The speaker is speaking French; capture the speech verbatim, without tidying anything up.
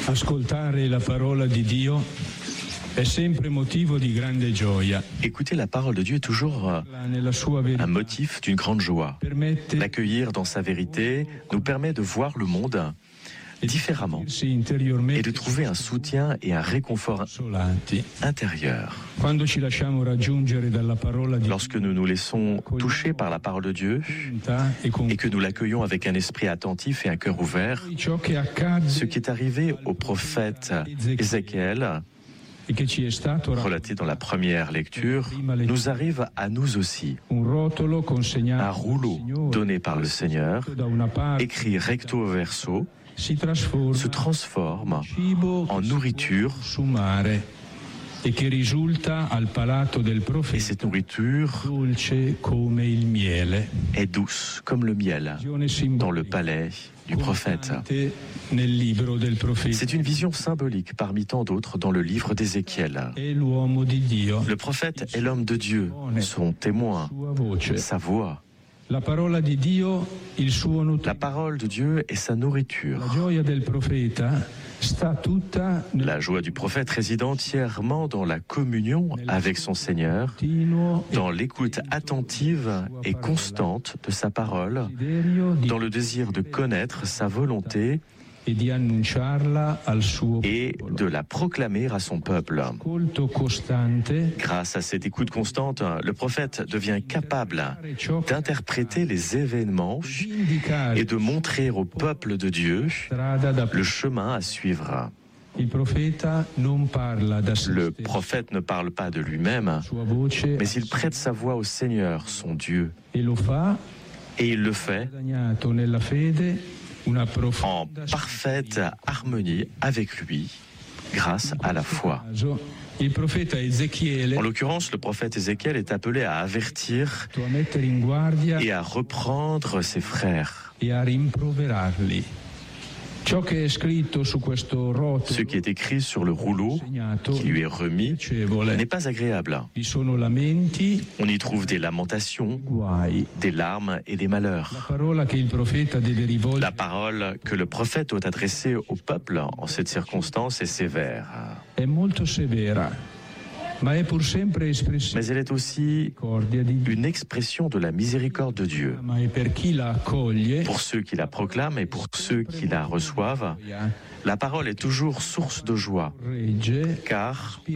Ascoltare la parola di Dio è sempre motivo di grande gioia. Écouter la parole de Dieu est toujours euh, Nella sua verità un motif d'une grande joie. permette L'accueillir dans sa vérité nous permet de voir le monde différemment di interiormente et de trouver un soutien et un réconfort consolati. intérieur. Quando ci lasciamo raggiungere dalla parola di Lorsque nous nous laissons toucher par la parole de Dieu Dio e con et que nous l'accueillons avec un esprit attentif et un cœur ouvert, ciò che accade ce qui est arrivé au prophète Ézéchiel, e che ci è stato relaté dans la première lecture, nous arrive à nous aussi. un rotolo Un consegnato rouleau donné par le Seigneur, da una parte écrit recto verso, si trasforma se transforme cibo en che si nourriture, può consumare e che risulta al palato del et profeta cette nourriture dolce come il miele. est douce comme le miel dans le palais du prophète. Nel libro del profeta C'est une vision symbolique parmi tant d'autres dans le livre d'Ézéchiel. è l'uomo di Dio, Le prophète est l'homme de Dieu, son témoin, sua voce. sa voix. La parola di Dio, il suo La nutrimento. parole de Dieu est sa nourriture. La gioia del profeta sta tutta nel La joie du prophète réside entièrement dans la communion avec son Seigneur, continuo dans l'écoute attentive et constante de sa parole, desiderio di dans le désir de connaître sa volonté e di annunciarla al suo et de la proclamer à son peuple. ascolto costante Grâce à cette écoute constante, le prophète devient capable d'interpréter les événements di indicare et de montrer au peuple de Dieu strada da le chemin à suivre. il profeta non parla da se Le stesso, prophète ne parle pas de lui-même, sua voce mais il prête sa voix au Seigneur, son Dieu. e lo fa Et il le fait guadagnato nella fede una en profonda parfaite harmonie avec lui, grâce à la foi. caso, il profeta Ezechiele En l'occurrence, le prophète Ézéchiel est appelé à avertir a mettere in guardia et à reprendre ses frères. e a rimproverarli. Ciò che è scritto su questo rotolo Ce qui est écrit sur le rouleau segnato qui lui est remis piacevole. n'est pas agréable. Vi sono lamenti, On y trouve des lamentations, guai. des larmes et des malheurs. La parola che il profeta deve La rivolgere parole que le prophète doit adresser au peuple en cette circonstance est sévère. è molto severa, ma è pur sempre espressione Mais elle est aussi di misericordia di Dio. une expression de la miséricorde de Dieu. Ma è per chi la accoglie Pour ceux qui la proclament et pour ceux qui la reçoivent, la parole est toujours source de joie, regge car